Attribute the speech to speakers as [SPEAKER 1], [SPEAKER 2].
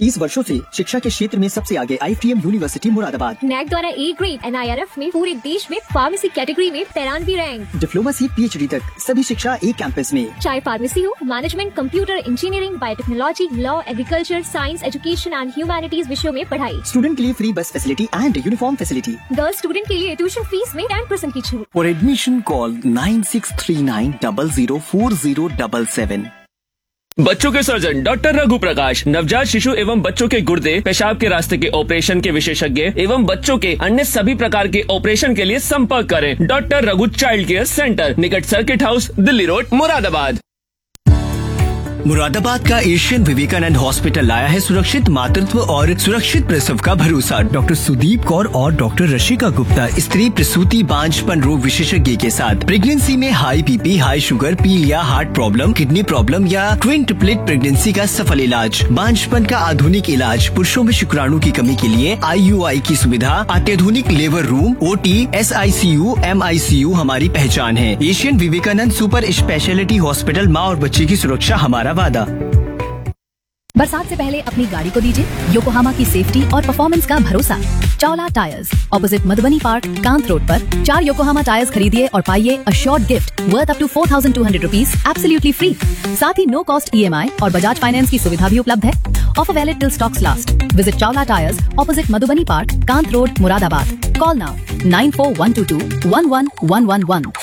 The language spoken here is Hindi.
[SPEAKER 1] 30 वर्षों से शिक्षा के क्षेत्र में सबसे आगे IFTM यूनिवर्सिटी मुरादाबाद।
[SPEAKER 2] नैक द्वारा A ग्रेड NIRF में पूरे देश में फार्मेसी कैटेगरी में 93 रैंक।
[SPEAKER 1] डिप्लोमा से PhD तक सभी शिक्षा एक कैंपस में।
[SPEAKER 2] चाहे फार्मेसी हो, management, computer engineering, biotechnology, law, agriculture, science, education and humanities विषयों में पढ़ाई।
[SPEAKER 1] स्टूडेंट के लिए फ्री बस facility and uniform facility.
[SPEAKER 2] Girls student के लिए ट्यूशन फीस में 10% की छूट।
[SPEAKER 1] For admission call 9639004077।
[SPEAKER 3] बच्चों के सर्जन डॉक्टर रघु प्रकाश, नवजात शिशु एवं बच्चों के गुर्दे, पेशाब के रास्ते के ऑपरेशन के विशेषज्ञ एवं बच्चों के अन्य सभी प्रकार के ऑपरेशन के लिए संपर्क करें। Doctor Raghu child care centre, निकट circuit house, Delhi road, Moradabad.
[SPEAKER 4] Moradabad का एशियन विवेकानंद हॉस्पिटल लाया है सुरक्षित मातृत्व और सुरक्षित प्रसव का भरोसा। डॉक्टर सुदीप कौर और डॉक्टर रशिका गुप्ता, स्त्री प्रसूति बांझपन रोग विशेषज्ञ के साथ प्रेगनेंसी में हाई बीपी, हाई शुगर, पील या हार्ट प्रॉब्लम, किडनी प्रॉब्लम या ट्विन ट्रिपलेट प्रेगनेंसी का सफल इलाज, बांझपन का आधुनिक इलाज, पुरुषों में शुक्राणु की कमी के लिए IUI की सुविधा, अत्याधुनिक labour room, OT, SICU, MICU हमारी पहचान है। Asian Vivekananda super speciality hospital, माँ और बच्चे की सुरक्षा हमारा वादा।
[SPEAKER 5] बरसात से पहले अपनी गाड़ी को दीजिए योकोहामा की सेफ्टी और परफॉर्मेंस का भरोसा। Chawla tyres, opposite Madhubani park, Kant road पर 4 योकोहामा टायर्स खरीदिए और पाइए assured gift worth up to 4200 rupees absolutely free. साथ ही नो कॉस्ट EMI और बजाज फाइनेंस की सुविधा भी उपलब्ध है। Offer valid till stocks last. Visit Chawla tyres, opposite Madhubani park, Kant road, Moradabad. Call now 9412211111।